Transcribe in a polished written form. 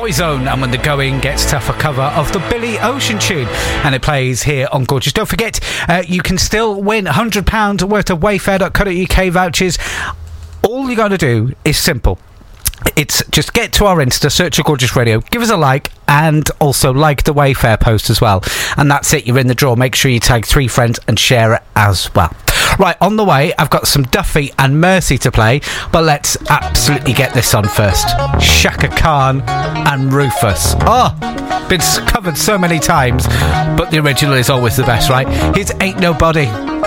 Boyzone, and When the Going Gets Tough, a cover of the Billy Ocean tune, and it plays here on Gorgeous. Don't forget, you can still win £100 worth of wayfair.co.uk vouchers. All you got to do is simple. It's just get to our Insta, search for Gorgeous Radio, give us a like, and also like the Wayfair post as well. And that's it, you're in the draw. Make sure you tag 3 friends and share it as well. Right, on the way, I've got some Duffy and Mercy to play, but let's absolutely get this on first. Shaka Khan and Rufus. Oh, been covered so many times, but the original is always the best, right? Here's Ain't Nobody.